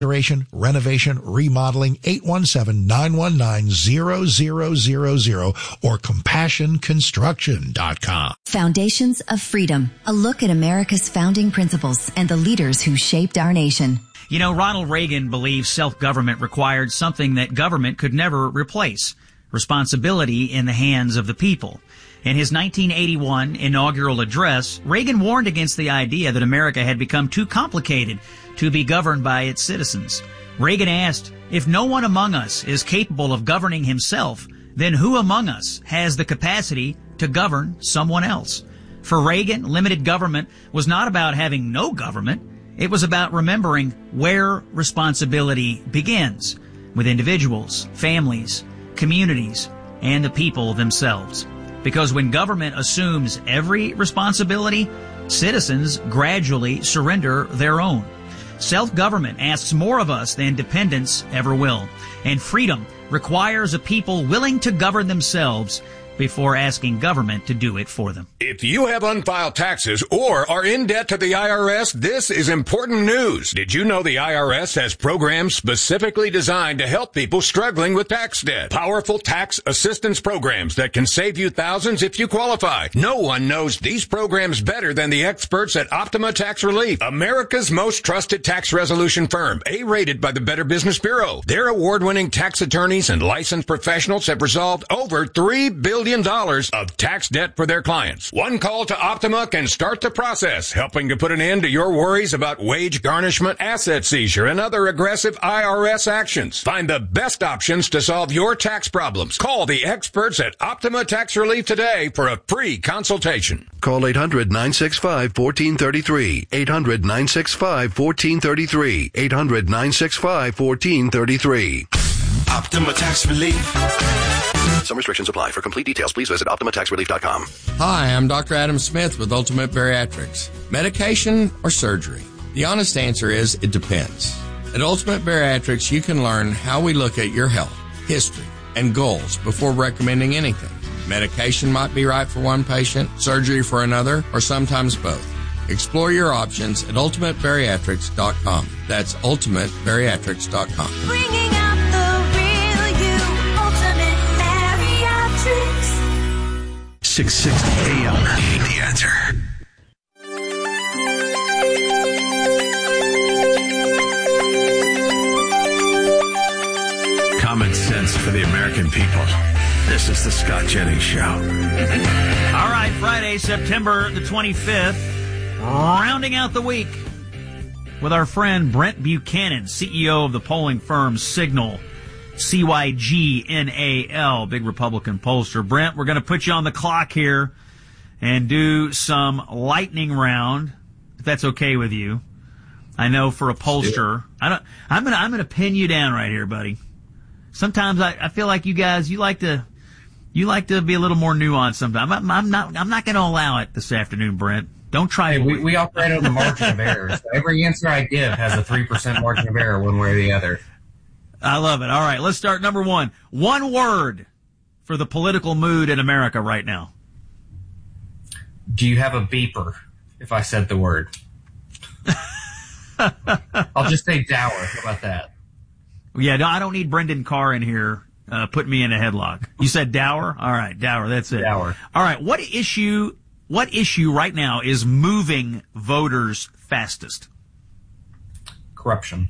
Renovation, remodeling, 817-919-0000 or CompassionConstruction.com. Foundations of Freedom, a look at America's founding principles and the leaders who shaped our nation. You know, Ronald Reagan believed self-government required something that government could never replace: responsibility in the hands of the people. In his 1981 inaugural address, Reagan warned against the idea that America had become too complicated to be governed by its citizens. Reagan asked, if no one among us is capable of governing himself, then who among us has the capacity to govern someone else? For Reagan, limited government was not about having no government. It was about remembering where responsibility begins, with individuals, families, communities, and the people themselves. Because when government assumes every responsibility, citizens gradually surrender their own. Self-government asks more of us than dependence ever will. And freedom requires a people willing to govern themselves before asking government to do it for them. If you have unfiled taxes or are in debt to the IRS, this is important news. Did you know the IRS has programs specifically designed to help people struggling with tax debt? Powerful tax assistance programs that can save you thousands if you qualify. No one knows these programs better than the experts at Optima Tax Relief, America's most trusted tax resolution firm, A-rated by the Better Business Bureau. Their award-winning tax attorneys and licensed professionals have resolved over $3 billion of tax debt for their clients. One call to Optima can start the process, helping to put an end to your worries about wage garnishment, asset seizure, and other aggressive IRS actions. Find the best options to solve your tax problems. Call the experts at Optima Tax Relief today for a free consultation. Call 800-965-1433. 800-965-1433. 800-965-1433. Optima Tax Relief. Some restrictions apply. For complete details, please visit OptimaTaxRelief.com. Hi, I'm Dr. Adam Smith with Ultimate Bariatrics. Medication or surgery? The honest answer is it depends. At Ultimate Bariatrics, you can learn how we look at your health, history, and goals before recommending anything. Medication might be right for one patient, surgery for another, or sometimes both. Explore your options at UltimateBariatrics.com. That's UltimateBariatrics.com. Bringing out the real you, Ultimate Bariatrics. 660 AM. The Answer. Common sense for the American people. This is the Scott Jennings Show. All right, Friday, September the 25th, rounding out the week with our friend Brent Buchanan, CEO of the polling firm Signal, CYGNAL, big Republican pollster. Brent, we're going to put you on the clock here and do some lightning round, if that's okay with you. I know for a pollster, I'm going to pin you down right here, buddy. Sometimes I feel like you guys, you like to be a little more nuanced sometimes. I'm not going to allow it this afternoon, Brent. Don't try. Hey, we operate on the margin of error. So every answer I give has a 3% margin of error one way or the other. I love it. All right, let's start number one. One word for the political mood in America right now. Do you have a beeper if I said the word? I'll just say dour. How about that? Yeah, no, I don't need Brendan Carr in here putting me in a headlock. You said dour? All right, dour, that's it. Dour. All right, what issue right now is moving voters fastest? Corruption.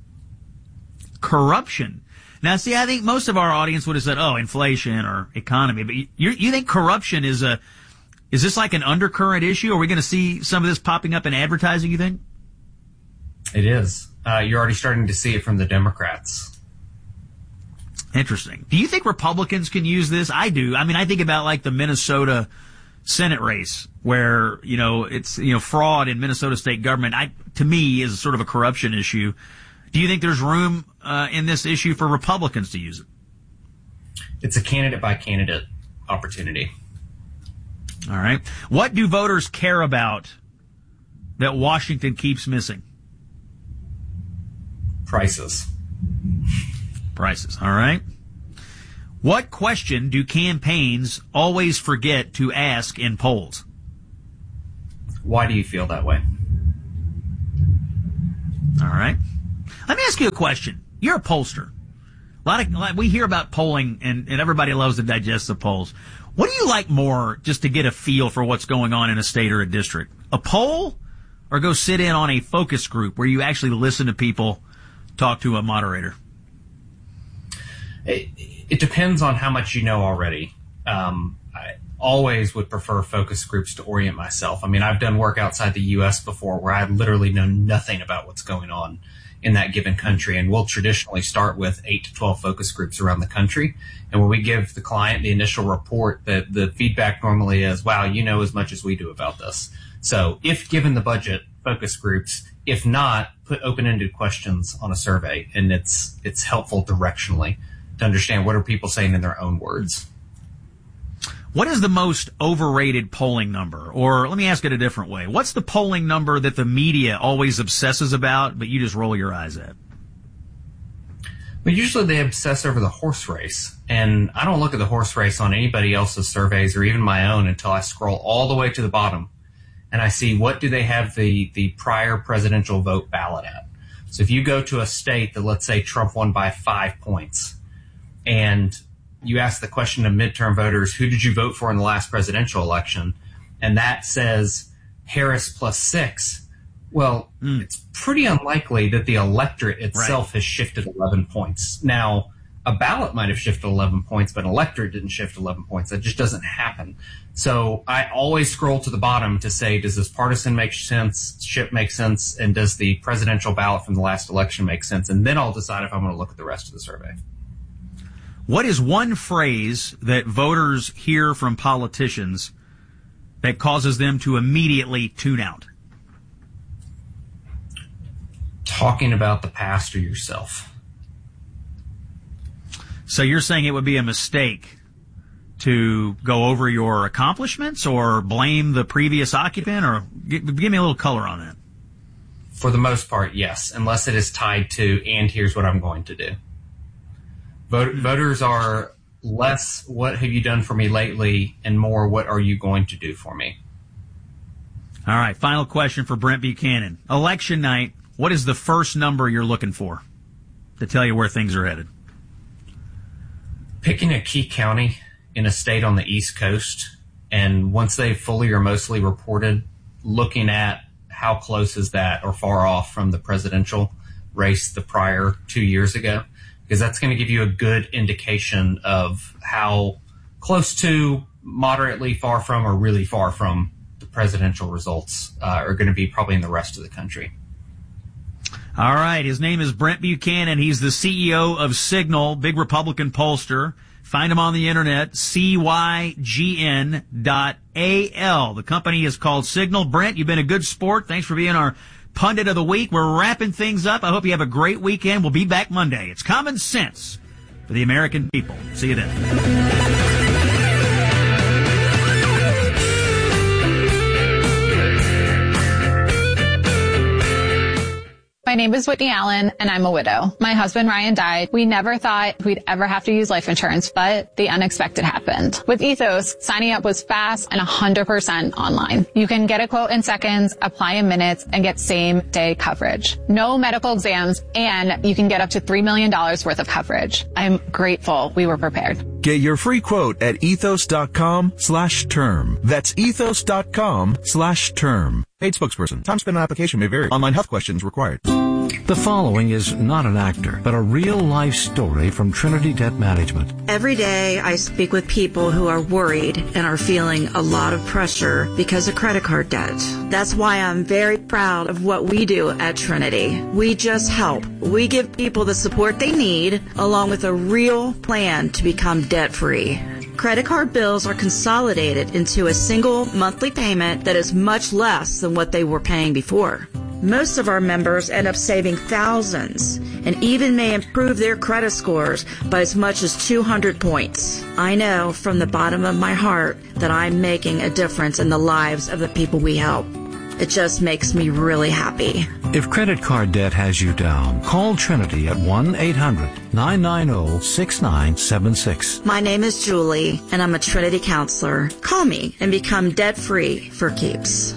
Now, see, I think most of our audience would have said, oh, inflation or economy. But you think corruption is this like an undercurrent issue? Are we going to see some of this popping up in advertising, you think? It is. You're already starting to see it from the Democrats. Interesting. Do you think Republicans can use this? I do. I mean, I think about like the Minnesota Senate race where, it's, fraud in Minnesota state government, to me, is sort of a corruption issue. Do you think there's room in this issue for Republicans to use it? It's a candidate-by-candidate opportunity. All right. What do voters care about that Washington keeps missing? Prices. All right. What question do campaigns always forget to ask in polls? Why do you feel that way? All right. Let me ask you a question. You're a pollster. We hear about polling, and everybody loves to digest the polls. What do you like more, just to get a feel for what's going on in a state or a district? A poll, or go sit in on a focus group where you actually listen to people talk to a moderator? It depends on how much you know already. I always would prefer focus groups to orient myself. I mean, I've done work outside the U.S. before where I literally know nothing about what's going on in that given country. And we'll traditionally start with 8 to 12 focus groups around the country. And when we give the client the initial report, the feedback normally is, wow, you know as much as we do about this. So if given the budget, focus groups. If not, put open-ended questions on a survey. And it's helpful directionally to understand what are people saying in their own words. What is the most overrated polling number? Or let me ask it a different way. What's the polling number that the media always obsesses about, but you just roll your eyes at? Well, usually they obsess over the horse race. And I don't look at the horse race on anybody else's surveys or even my own until I scroll all the way to the bottom and I see what do they have the prior presidential vote ballot at. So if you go to a state that, let's say, Trump won by 5 points, and you ask the question of midterm voters, who did you vote for in the last presidential election? And that says Harris plus 6. Well, it's pretty unlikely that the electorate itself has shifted 11 points. Now, a ballot might have shifted 11 points, but an electorate didn't shift 11 points. That just doesn't happen. So I always scroll to the bottom to say, does this partisan make sense, and does the presidential ballot from the last election make sense? And then I'll decide if I'm going to look at the rest of the survey. What is one phrase that voters hear from politicians that causes them to immediately tune out? Talking about the past or yourself. So you're saying it would be a mistake to go over your accomplishments or blame the previous occupant, or give me a little color on that. For the most part, yes, unless it is tied to, and here's what I'm going to do. Voters are less, what have you done for me lately, and more, what are you going to do for me? All right, final question for Brent Buchanan. Election night, what is the first number you're looking for to tell you where things are headed? Picking a key county in a state on the East Coast, and once they've fully or mostly reported, looking at how close is that or far off from the presidential race the prior 2 years ago, because that's going to give you a good indication of how close to, moderately far from, or really far from the presidential results are going to be probably in the rest of the country. All right. His name is Brent Buchanan. He's the CEO of Signal, big Republican pollster. Find him on the internet, cygn.al. The company is called Signal. Brent, you've been a good sport. Thanks for being our pundit of the week. We're wrapping things up. I hope you have a great weekend. We'll be back Monday. It's common sense for the American people. See you then. My name is Whitney Allen, and I'm a widow. My husband, Ryan, died. We never thought we'd ever have to use life insurance, but the unexpected happened. With Ethos, signing up was fast and 100% online. You can get a quote in seconds, apply in minutes, and get same-day coverage. No medical exams, and you can get up to $3 million worth of coverage. I'm grateful we were prepared. Get your free quote at ethos.com/term. That's ethos.com/term. Paid spokesperson. Time spent on application may vary. Online health questions required. The following is not an actor, but a real-life story from Trinity Debt Management. Every day I speak with people who are worried and are feeling a lot of pressure because of credit card debt. That's why I'm very proud of what we do at Trinity. We just help. We give people the support they need, along with a real plan to become debt-free. Credit card bills are consolidated into a single monthly payment that is much less than what they were paying before. Most of our members end up saving thousands and even may improve their credit scores by as much as 200 points. I know from the bottom of my heart that I'm making a difference in the lives of the people we help. It just makes me really happy. If credit card debt has you down, call Trinity at 1-800-990-6976. My name is Julie, and I'm a Trinity counselor. Call me and become debt-free for keeps.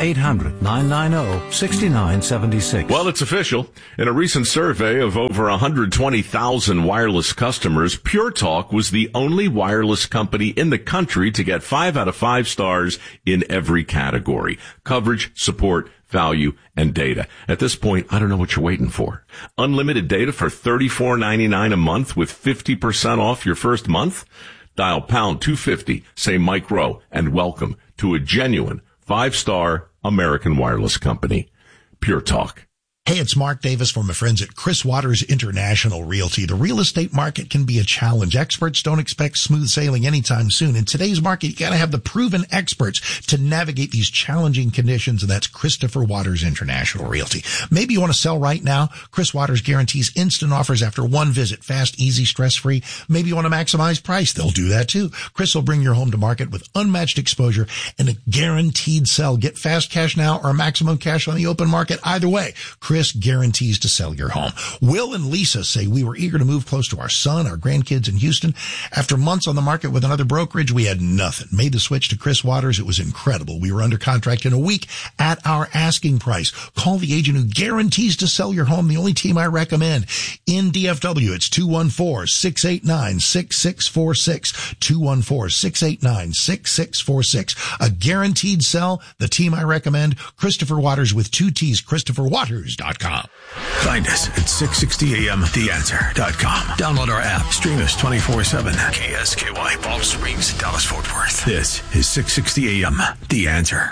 1-800-990-6976. Well, it's official. In a recent survey of over 120,000 wireless customers, Pure Talk was the only wireless company in the country to get 5 out of 5 stars in every category: coverage, support, value, and data. At this point, I don't know what you're waiting for. Unlimited data for $34.99 a month with 50% off your first month? Dial pound 250, say Mike Rowe, and welcome to a genuine 5-star American wireless company. Pure Talk. Hey, it's Mark Davis from my friends at Chris Waters International Realty. The real estate market can be a challenge. Experts don't expect smooth sailing anytime soon. In today's market, you gotta have the proven experts to navigate these challenging conditions, and that's Christopher Waters International Realty. Maybe you want to sell right now. Chris Waters guarantees instant offers after one visit. Fast, easy, stress-free. Maybe you want to maximize price. They'll do that too. Chris will bring your home to market with unmatched exposure and a guaranteed sell. Get fast cash now or maximum cash on the open market. Either way, Chris guarantees to sell your home. Will and Lisa say we were eager to move close to our son, our grandkids in Houston. After months on the market with another brokerage, we had nothing. Made the switch to Chris Waters. It was incredible. We were under contract in a week at our asking price. Call the agent who guarantees to sell your home. The only team I recommend in DFW. It's 214-689-6646. 214-689-6646. A guaranteed sell. The team I recommend, Christopher Waters with 2 T's, ChristopherWaters.com. Find us at 660amtheanswer.com. Download our app. Stream us 24/7. KSKY, Palm Springs, Dallas, Fort Worth. This is 660 AM, The Answer.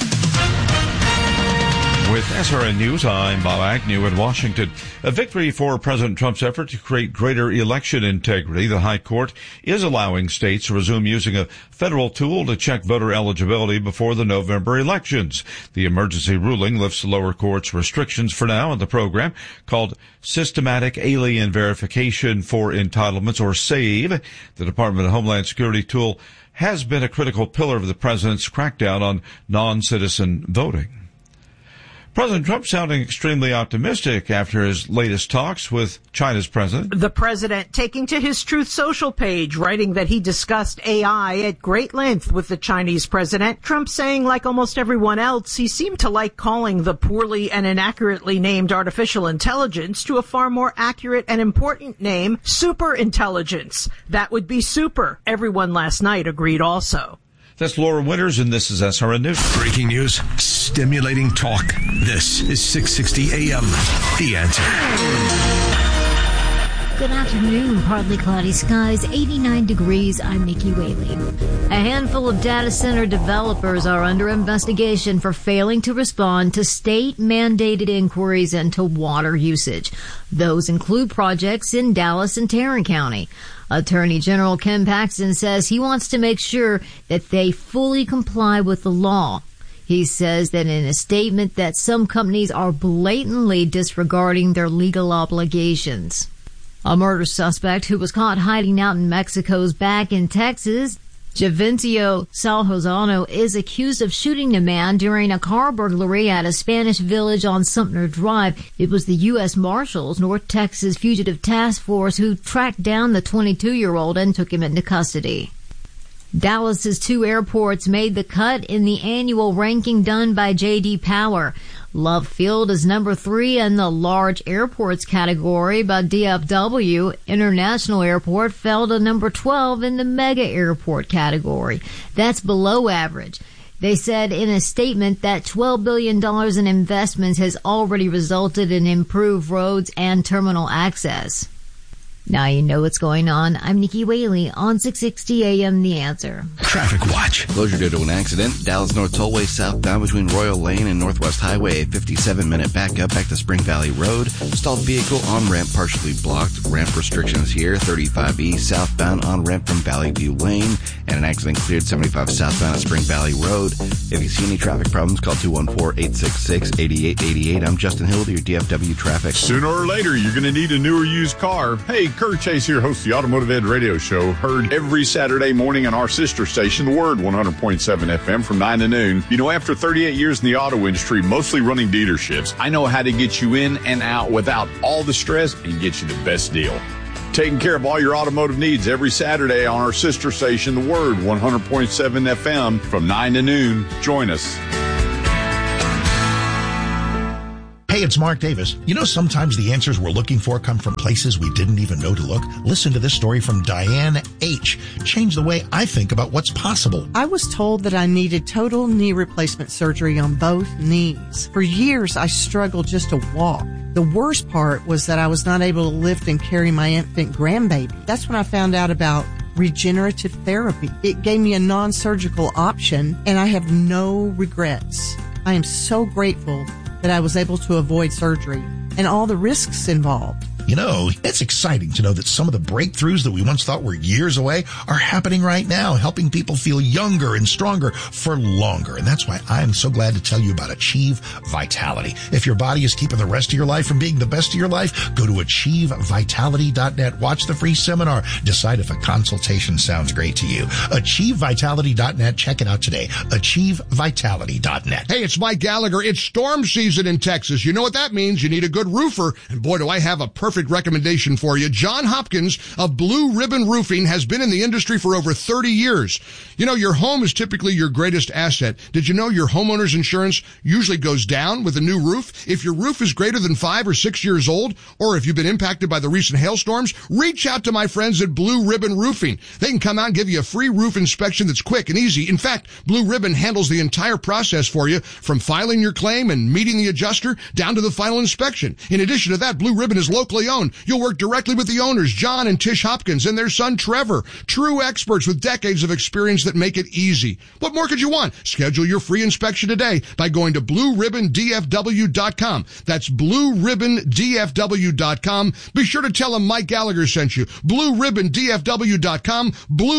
With SRN News, I'm Bob Agnew in Washington. A victory for President Trump's effort to create greater election integrity. The High Court is allowing states to resume using a federal tool to check voter eligibility before the November elections. The emergency ruling lifts the lower court's restrictions for now on the program called Systematic Alien Verification for Entitlements, or SAVE. The Department of Homeland Security tool has been a critical pillar of the president's crackdown on non-citizen voting. President Trump sounding extremely optimistic after his latest talks with China's president. The president taking to his Truth Social page, writing that he discussed AI at great length with the Chinese president. Trump saying, like almost everyone else, he seemed to like calling the poorly and inaccurately named artificial intelligence to a far more accurate and important name, superintelligence. That would be super. Everyone last night agreed also. That's Laura Winters, and this is SRN News. Breaking news, stimulating talk. This is 660 AM, The Answer. Good afternoon. Partly cloudy skies, 89 degrees. I'm Nikki Whaley. A handful of data center developers are under investigation for failing to respond to state-mandated inquiries into water usage. Those include projects in Dallas and Tarrant County. Attorney General Ken Paxton says he wants to make sure that they fully comply with the law. He says that in a statement that some companies are blatantly disregarding their legal obligations. A murder suspect who was caught hiding out in Mexico's back in Texas, Javencio Salhozano, is accused of shooting a man during a car burglary at a Spanish village on Sumter Drive. It was the U.S. Marshals, North Texas Fugitive Task Force, who tracked down the 22-year-old and took him into custody. Dallas's 2 airports made the cut in the annual ranking done by J.D. Power. Love Field is number 3 in the large airports category, but DFW International Airport fell to number 12 in the mega airport category. That's below average. They said in a statement that $12 billion in investments has already resulted in improved roads and terminal access. Now you know what's going on. I'm Nikki Whaley on 660 AM The Answer. Traffic Watch. Closure due to an accident. Dallas North Tollway southbound between Royal Lane and Northwest Highway. 57-minute backup back to Spring Valley Road. Stalled vehicle on-ramp partially blocked. Ramp restrictions here. 35E southbound on-ramp from Valley View Lane. And an accident cleared 75 southbound at Spring Valley Road. If you see any traffic problems, call 214-866-8888. I'm Justin Hill with your DFW traffic. Sooner or later, you're going to need a new or used car. Hey, Kurt Chase here, host of the Automotive Ed Radio Show, heard every Saturday morning on our sister station, The Word, 100.7 FM from 9 to noon. You know, after 38 years in the auto industry, mostly running dealerships, I know how to get you in and out without all the stress and get you the best deal. Taking care of all your automotive needs every Saturday on our sister station, The Word, 100.7 FM from 9 to noon. Join us. Hey, it's Mark Davis. You know, sometimes the answers we're looking for come from places we didn't even know to look. Listen to this story from Diane H. Changed the way I think about what's possible. I was told that I needed total knee replacement surgery on both knees. For years, I struggled just to walk. The worst part was that I was not able to lift and carry my infant grandbaby. That's when I found out about regenerative therapy. It gave me a non-surgical option, and I have no regrets. I am so grateful that I was able to avoid surgery and all the risks involved. You know, it's exciting to know that some of the breakthroughs that we once thought were years away are happening right now, helping people feel younger and stronger for longer. And that's why I'm so glad to tell you about Achieve Vitality. If your body is keeping the rest of your life from being the best of your life, go to AchieveVitality.net. Watch the free seminar. Decide if a consultation sounds great to you. AchieveVitality.net. Check it out today. AchieveVitality.net. Hey, it's Mike Gallagher. It's storm season in Texas. You know what that means. You need a good roofer. And boy, do I have a perfect recommendation for you. John Hopkins of Blue Ribbon Roofing has been in the industry for over 30 years. You know, your home is typically your greatest asset. Did you know your homeowner's insurance usually goes down with a new roof? If your roof is greater than 5 or 6 years old, or if you've been impacted by the recent hailstorms, reach out to my friends at Blue Ribbon Roofing. They can come out and give you a free roof inspection that's quick and easy. In fact, Blue Ribbon handles the entire process for you, from filing your claim and meeting the adjuster down to the final inspection. In addition to that, Blue Ribbon is locally owned. You'll work directly with the owners, John and Tish Hopkins, and their son, Trevor. True experts with decades of experience that make it easy. What more could you want? Schedule your free inspection today by going to BlueRibbonDFW.com. That's BlueRibbonDFW.com. Be sure to tell them Mike Gallagher sent you. BlueRibbonDFW.com.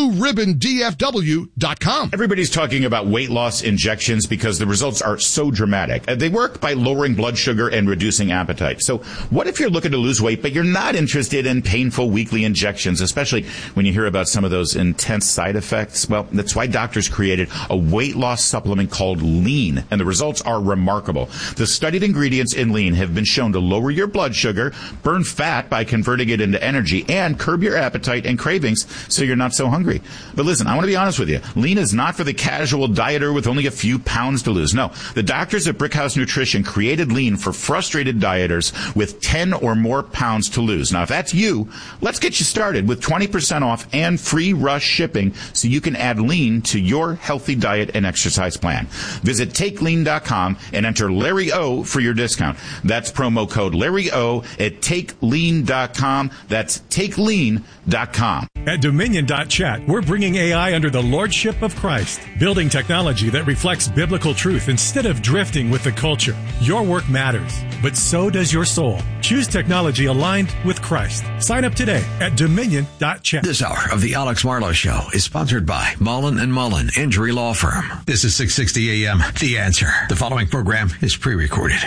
BlueRibbonDFW.com. Everybody's talking about weight loss injections because the results are so dramatic. They work by lowering blood sugar and reducing appetite. So what if you're looking to lose weight, but you're not interested in painful weekly injections, especially when you hear about some of those intense side effects? Well, that's why doctors created a weight loss supplement called Lean, and the results are remarkable. The studied ingredients in Lean have been shown to lower your blood sugar, burn fat by converting it into energy, and curb your appetite and cravings so you're not so hungry. But listen, I want to be honest with you. Lean is not for the casual dieter with only a few pounds to lose. No, the doctors at Brickhouse Nutrition created Lean for frustrated dieters with 10 or more pounds to lose. Now, if that's you, let's get you started with 20% off and free rush shipping so you can add Lean to your healthy diet and exercise plan. Visit TakeLean.com and enter Larry O for your discount. That's promo code Larry O at TakeLean.com. That's TakeLean.com. At Dominion.chat, we're bringing AI under the lordship of Christ, building technology that reflects biblical truth instead of drifting with the culture. Your work matters, but so does your soul. Choose technology aligned with Christ. Sign up today at Dominion.chat. This hour of the Alex Marlowe Show is sponsored by Mullen & Mullen Injury Law Firm. This is 660 AM, The Answer. The following program is pre-recorded.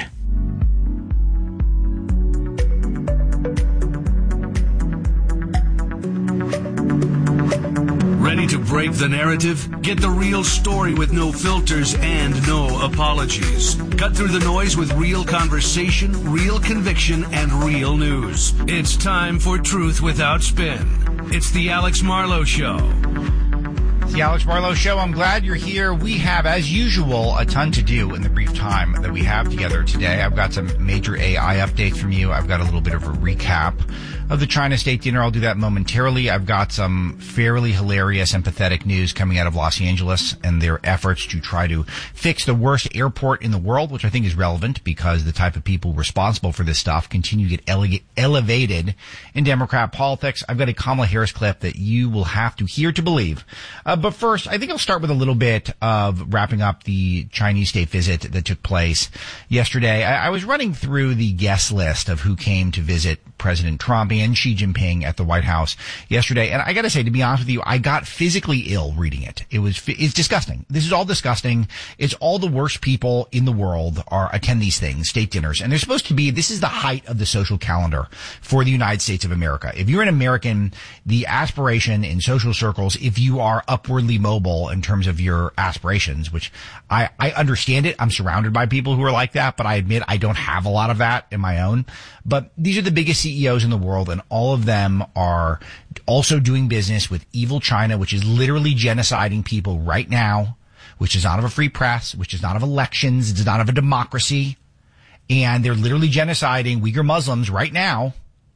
Ready to break the narrative? Get the real story with no filters and no apologies. Cut through the noise with real conversation, real conviction, and real news. It's time for Truth Without Spin. It's the Alex Marlowe Show. It's the Alex Marlowe Show. I'm glad you're here. We have, as usual, a ton to do in the brief time that we have together today. I've got some major AI updates from you. I've got a little bit of a recap of the China State Dinner. I'll do that momentarily. I've got some fairly hilarious and pathetic news coming out of Los Angeles and their efforts to try to fix the worst airport in the world, which I think is relevant because the type of people responsible for this stuff continue to get elevated in Democrat politics. I've got a Kamala Harris clip that you will have to hear to believe. But first, I think I'll start with a little bit of wrapping up the Chinese state visit that took place yesterday. I was running through the guest list of who came to visit President Trump and Xi Jinping at the White House yesterday. And I got to say, to be honest with you, I got physically ill reading it. It's disgusting. This is all disgusting. It's all the worst people in the world attend these things, state dinners. And they're supposed to be, this is the height of the social calendar for the United States of America. If you're an American, the aspiration in social circles, if you are upwardly mobile in terms of your aspirations, which I understand it. I'm surrounded by people who are like that, but I admit I don't have a lot of that in my own. But these are the biggest CEOs in the world, and all of them are also doing business with evil China, which is literally genociding people right now, which is not of a free press, which is not of elections, it's not of a democracy. And they're literally genociding Uyghur Muslims right now.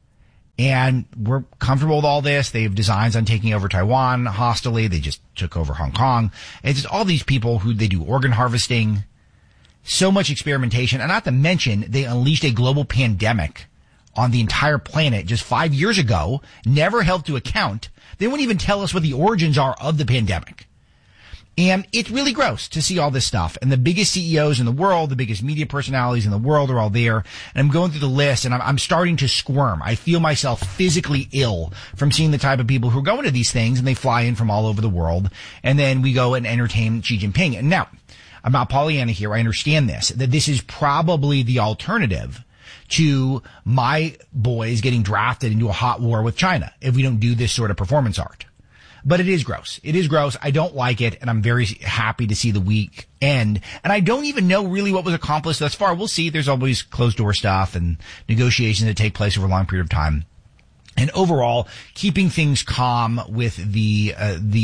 And we're comfortable with all this. They have designs on taking over Taiwan hostilely. They just took over Hong Kong. It's just all these people who they do organ harvesting, so much experimentation. And not to mention, they unleashed a global pandemic on the entire planet just 5 years ago, never held to account. They won't even tell us what the origins are of the pandemic. And it's really gross to see all this stuff. And the biggest CEOs in the world, the biggest media personalities in the world are all there. And I'm going through the list and I'm starting to squirm. I feel myself physically ill from seeing the type of people who are going to these things, and they fly in from all over the world. And then we go and entertain Xi Jinping. And now, I'm not Pollyanna here. I understand this, that this is probably the alternative to my boys getting drafted into a hot war with China if we don't do this sort of performance art. But it is gross. It is gross. I don't like it, and I'm very happy to see the week end. And I don't even know really what was accomplished thus far. We'll see. There's always closed-door stuff and negotiations that take place over a long period of time. And overall, keeping things calm with the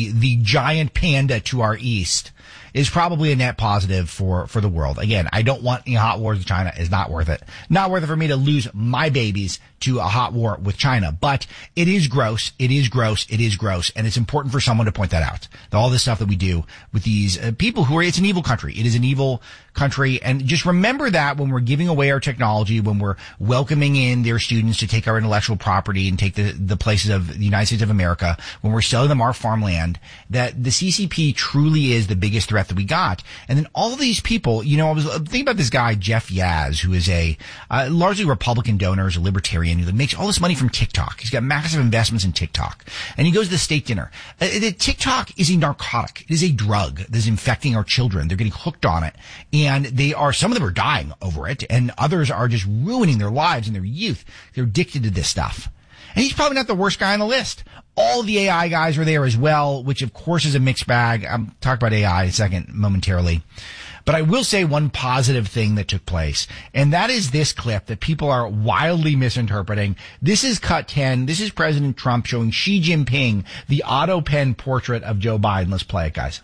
giant panda to our east is probably a net positive for the world. Again, I don't want any hot wars with China. It's not worth it. Not worth it for me to lose my babies to a hot war with China. But it is gross. It is gross. It is gross. And it's important for someone to point that out. All this stuff that we do with these people who are, it's an evil country. It is an evil country. And just remember that when we're giving away our technology, when we're welcoming in their students to take our intellectual property and take the places of the United States of America, when we're selling them our farmland, that the CCP truly is the biggest threat that we got. And then all of these people, you know, I was thinking about this guy, Jeff Yaz, who is a largely Republican donor, is a libertarian who makes all this money from TikTok. He's got massive investments in TikTok. And he goes to the state dinner. TikTok is a narcotic. It is a drug that is infecting our children. They're getting hooked on it. And some of them are dying over it, and others are just ruining their lives and their youth. They're addicted to this stuff. And he's probably not the worst guy on the list. All the AI guys are there as well, which of course is a mixed bag. I'll talk about AI in a second momentarily. But I will say one positive thing that took place, and that is this clip that people are wildly misinterpreting. This is cut 10. This is President Trump showing Xi Jinping the auto pen portrait of Joe Biden. Let's play it, guys.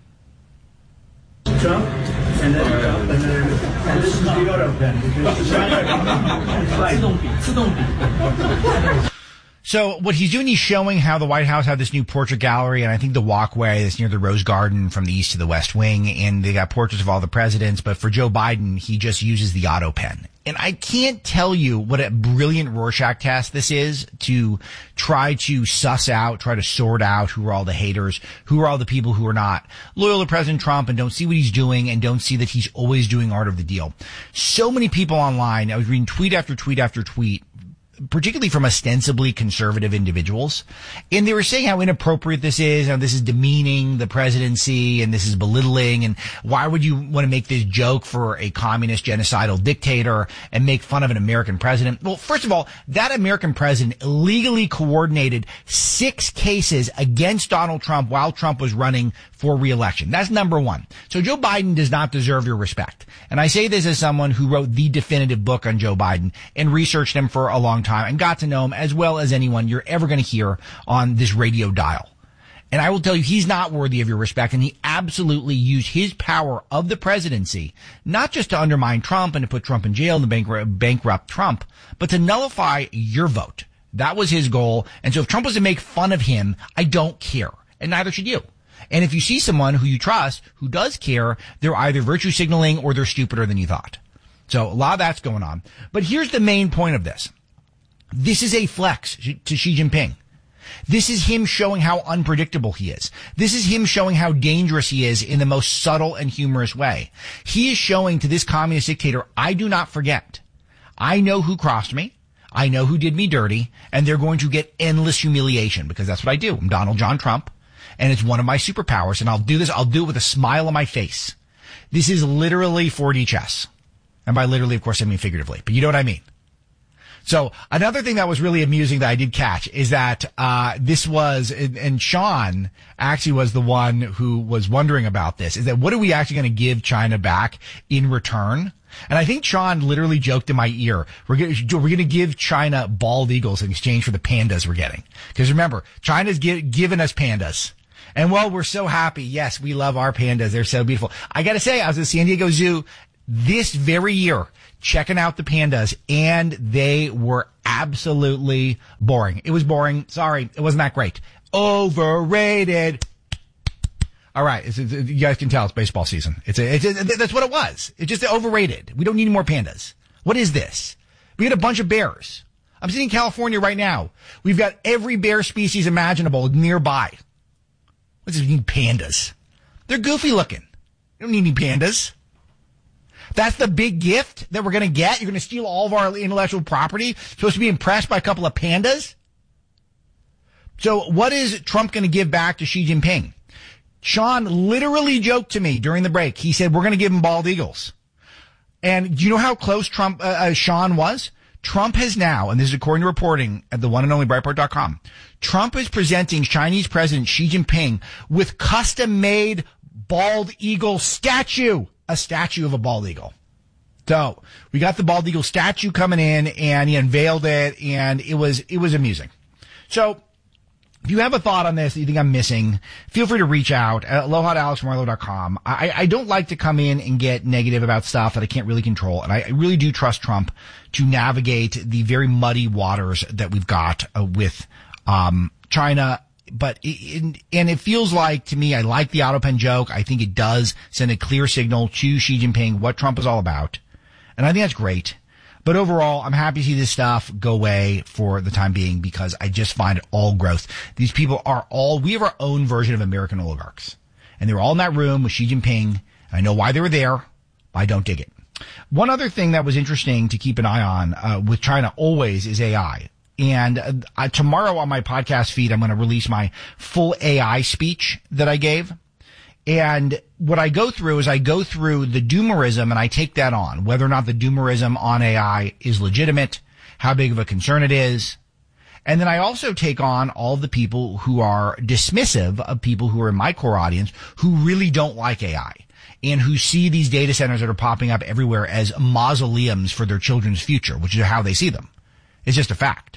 Trump, and this is the auto pen. So what he's doing, he's showing how the White House had this new portrait gallery, and I think the walkway that's near the Rose Garden from the east to the West Wing, and they got portraits of all the presidents. But for Joe Biden, he just uses the auto pen. And I can't tell you what a brilliant Rorschach test this is to try to suss out, try to sort out who are all the haters, who are all the people who are not loyal to President Trump and don't see what he's doing and don't see that he's always doing art of the deal. So many people online, I was reading tweet after tweet after tweet, particularly from ostensibly conservative individuals. And they were saying how inappropriate this is, how this is demeaning the presidency, and this is belittling, and why would you want to make this joke for a communist genocidal dictator and make fun of an American president? Well, first of all, that American president illegally coordinated 6 cases against Donald Trump while Trump was running for re-election. That's number one. So Joe Biden does not deserve your respect. And I say this as someone who wrote the definitive book on Joe Biden and researched him for a long time and got to know him as well as anyone you're ever going to hear on this radio dial. And I will tell you, he's not worthy of your respect, and he absolutely used his power of the presidency, not just to undermine Trump and to put Trump in jail and to bankrupt Trump, but to nullify your vote. That was his goal. And so if Trump was to make fun of him, I don't care. And neither should you. And if you see someone who you trust who does care, they're either virtue signaling or they're stupider than you thought. So a lot of that's going on. But here's the main point of this. This is a flex to Xi Jinping. This is him showing how unpredictable he is. This is him showing how dangerous he is in the most subtle and humorous way. He is showing to this communist dictator, I do not forget. I know who crossed me. I know who did me dirty, and they're going to get endless humiliation because that's what I do. I'm Donald John Trump, and it's one of my superpowers, and I'll do it with a smile on my face. This is literally 4D chess. And by literally, of course, I mean figuratively, but you know what I mean. So another thing that was really amusing that I did catch is that this was, and Sean actually was the one who was wondering about this, is that what are we actually going to give China back in return? And I think Sean literally joked in my ear, we're going to give China bald eagles in exchange for the pandas we're getting. Because remember, China's given us pandas. And well, we're so happy. Yes, we love our pandas. They're so beautiful. I got to say, I was at San Diego Zoo this very year checking out the pandas, and they were absolutely boring. It was boring. Sorry, it wasn't that great. Overrated. All right, you guys can tell it's baseball season. That's what it was. It's just overrated. We don't need any more pandas. What is this? We got a bunch of bears. I'm sitting in California right now. We've got every bear species imaginable nearby. What does it mean, pandas? They're goofy looking. You don't need any pandas. That's the big gift that we're going to get? You're going to steal all of our intellectual property? Supposed to be impressed by a couple of pandas? So what is Trump going to give back to Xi Jinping? Sean literally joked to me during the break. He said, we're going to give him bald eagles. And do you know how close Sean was? Trump has now, and this is according to reporting at the one and only Breitbart.com, Trump is presenting Chinese President Xi Jinping with custom-made bald eagle statue. A statue of a bald eagle. So we got the bald eagle statue coming in, and he unveiled it, and it was amusing. So if you have a thought on this that you think I'm missing, feel free to reach out at aloha@alexmarlowe.com. I don't like to come in and get negative about stuff that I can't really control, and I really do trust Trump to navigate the very muddy waters that we've got with China. But it feels like, to me, I like the AutoPen joke. I think it does send a clear signal to Xi Jinping what Trump is all about. And I think that's great. But overall, I'm happy to see this stuff go away for the time being because I just find it all gross. These people we have our own version of American oligarchs. And they were all in that room with Xi Jinping. I know why they were there, but I don't dig it. One other thing that was interesting to keep an eye on with China always is AI. And tomorrow on my podcast feed, I'm going to release my full AI speech that I gave. And what I go through is I go through the doomerism and I take that on, whether or not the doomerism on AI is legitimate, how big of a concern it is. And then I also take on all the people who are dismissive of people who are in my core audience who really don't like AI and who see these data centers that are popping up everywhere as mausoleums for their children's future, which is how they see them. It's just a fact.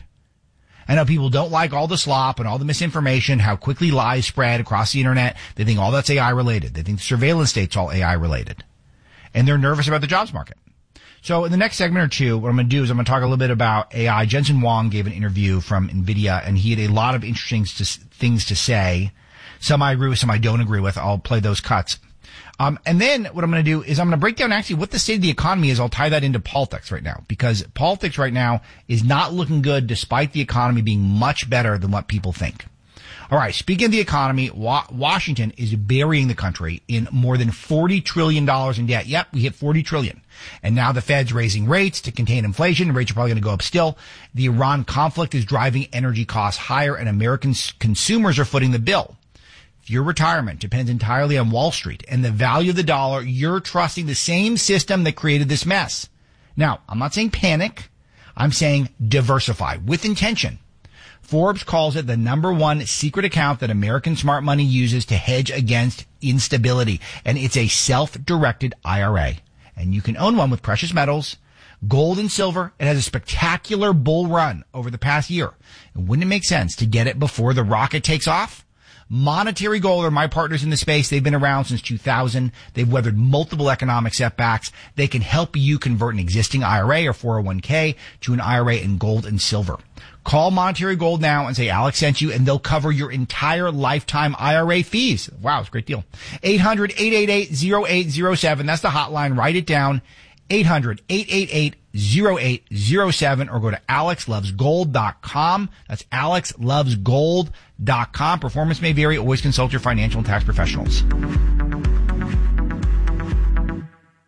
I know people don't like all the slop and all the misinformation, how quickly lies spread across the internet. They think all that's AI related. They think the surveillance state's all AI related. And they're nervous about the jobs market. So in the next segment or two, what I'm going to do is I'm going to talk a little bit about AI. Jensen Huang gave an interview from NVIDIA, and he had a lot of interesting things to say. Some I agree with, some I don't agree with. I'll play those cuts. And then what I'm going to do is I'm going to break down actually what the state of the economy is. I'll tie that into politics right now because politics right now is not looking good despite the economy being much better than what people think. All right. Speaking of the economy, Washington is burying the country in more than $40 trillion in debt. Yep. We hit 40 trillion. And now the Fed's raising rates to contain inflation. Rates are probably going to go up still. The Iran conflict is driving energy costs higher and American consumers are footing the bill. If your retirement depends entirely on Wall Street and the value of the dollar, you're trusting the same system that created this mess. Now, I'm not saying panic. I'm saying diversify with intention. Forbes calls it the #1 secret account that American smart money uses to hedge against instability. And it's a self-directed IRA. And you can own one with precious metals, gold and silver. It has a spectacular bull run over the past year. And wouldn't it make sense to get it before the rocket takes off? Monetary Gold are my partners in the space. They've been around since 2000. They've weathered multiple economic setbacks. They can help you convert an existing IRA or 401k to an IRA in gold and silver. Call Monetary Gold now and say Alex sent you, and they'll cover your entire lifetime IRA fees. Wow, it's a great deal. 800-888-0807. That's the hotline. Write it down. 800-888-0807 or go to alexlovesgold.com. That's alexlovesgold.com. Performance may vary. Always consult your financial and tax professionals.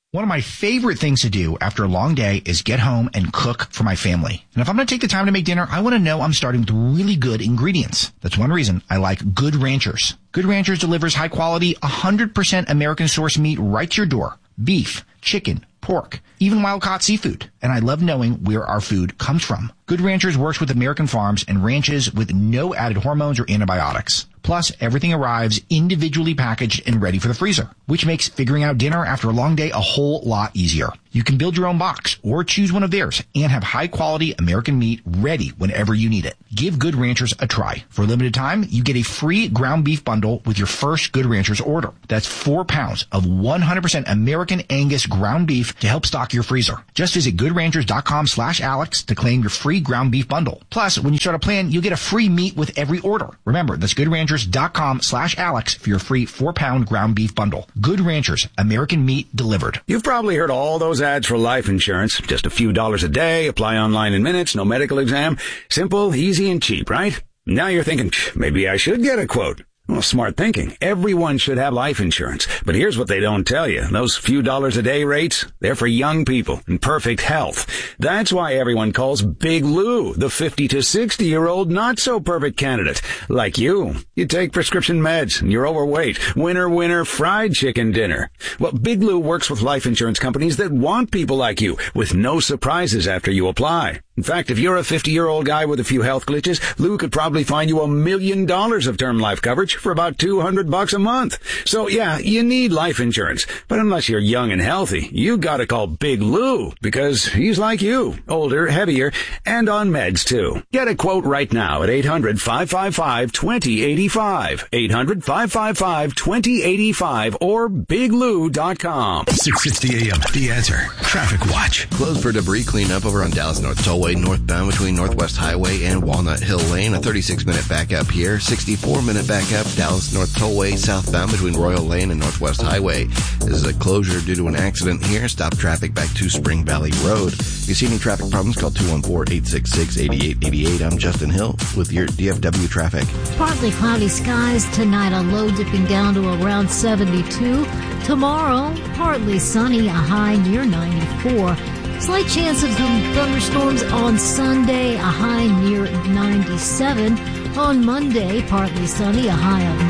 One of my favorite things to do after a long day is get home and cook for my family. And if I'm going to take the time to make dinner, I want to know I'm starting with really good ingredients. That's one reason I like Good Ranchers. Good Ranchers delivers high quality, 100% American source meat right to your door. Beef, chicken, pork, even wild-caught seafood. And I love knowing where our food comes from. Good Ranchers works with American farms and ranches with no added hormones or antibiotics. Plus, everything arrives individually packaged and ready for the freezer, which makes figuring out dinner after a long day a whole lot easier. You can build your own box or choose one of theirs and have high-quality American meat ready whenever you need it. Give Good Ranchers a try. For a limited time, you get a free ground beef bundle with your first Good Ranchers order. That's 4 pounds of 100% American Angus ground beef to help stock your freezer. Just visit goodranchers.com/Alex to claim your free ground beef bundle. Plus, when you start a plan, you'll get a free meat with every order. Remember, that's goodranchers.com/Alex for your free 4-pound ground beef bundle. Good Ranchers, American meat delivered. You've probably heard all those ads for life insurance. Just a few dollars a day, apply online in minutes, no medical exam. Simple, easy, and cheap, right? Now you're thinking, maybe I should get a quote. Well, smart thinking. Everyone should have life insurance. But here's what they don't tell you. Those few dollars a day rates, they're for young people in perfect health. That's why everyone calls Big Lou the 50 to 60-year-old not-so-perfect candidate. Like you. You take prescription meds and you're overweight. Winner, fried chicken dinner. Well, Big Lou works with life insurance companies that want people like you with no surprises after you apply. In fact, if you're a 50-year-old guy with a few health glitches, Lou could probably find you $1 million of term life coverage for about $200 a month. So yeah, you need life insurance. But unless you're young and healthy, you gotta call Big Lou because he's like you, older, heavier, and on meds too. Get a quote right now at 800-555-2085. 800-555-2085 or biglou.com. 660 AM, The Answer. Traffic Watch. Closed for debris cleanup over on Dallas North Tollway, northbound between Northwest Highway and Walnut Hill Lane. A 36-minute backup here. 64-minute backup, Dallas North Tollway, southbound between Royal Lane and Northwest Highway. This is a closure due to an accident here. Stop traffic back to Spring Valley Road. If you see any traffic problems, call 214-866-8888. I'm Justin Hill with your DFW traffic. Partly cloudy skies tonight, a low dipping down to around 72. Tomorrow, partly sunny, a high near 94. Slight chance of some thunderstorms on Sunday, a high near 97. On Monday, partly sunny, a high of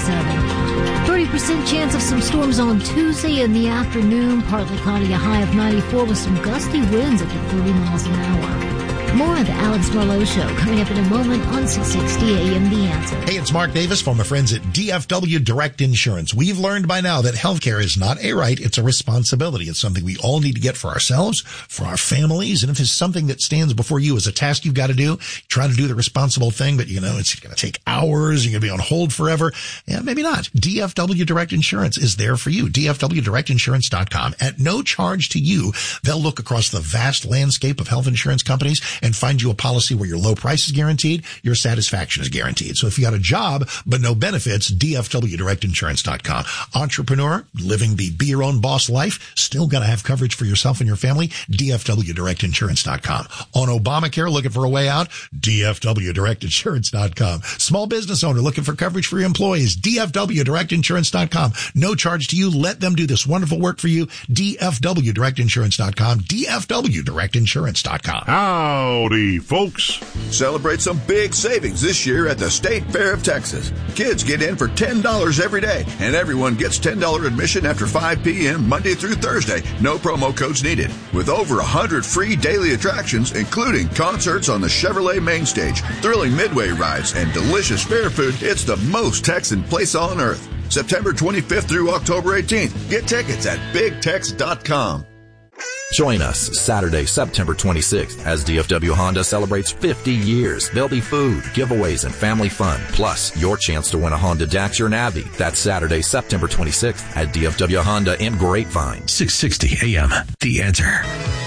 97. 30% chance of some storms on Tuesday in the afternoon, partly cloudy, a high of 94 with some gusty winds up to 30 miles an hour. More of the Alex Marlowe Show coming up in a moment on 660 AM The Answer. Hey, it's Mark Davis from my friends at DFW Direct Insurance. We've learned by now that healthcare is not a right, it's a responsibility. It's something we all need to get for ourselves, for our families, and if it's something that stands before you as a task you've got to do, try to do the responsible thing, but it's going to take hours, you're going to be on hold forever. Yeah, maybe not. DFW Direct Insurance is there for you. DFWDirectInsurance.com. At no charge to you, they'll look across the vast landscape of health insurance companies and find you a policy where your low price is guaranteed, your satisfaction is guaranteed. So if you got a job but no benefits, DFWDirectInsurance.com. Entrepreneur, living the be your own boss life, still got to have coverage for yourself and your family, DFWDirectInsurance.com. On Obamacare, looking for a way out, DFWDirectInsurance.com. Small business owner looking for coverage for your employees, DFWDirectInsurance.com. No charge to you. Let them do this wonderful work for you, DFWDirectInsurance.com, DFWDirectInsurance.com. Howdy, folks. Celebrate some big savings this year at the State Fair of Texas. Kids get in for $10 every day, and everyone gets $10 admission after 5 p.m. Monday through Thursday. No promo codes needed. With over 100 free daily attractions, including concerts on the Chevrolet main stage, thrilling midway rides, and delicious fair food, it's the most Texan place on earth. September 25th through October 18th. Get tickets at BigTex.com. Join us Saturday, September 26th as DFW Honda celebrates 50 years. There'll be food, giveaways, and family fun, plus your chance to win a Honda Dax or Navi. That's Saturday, September 26th at DFW Honda in Grapevine. 660 AM, The Answer.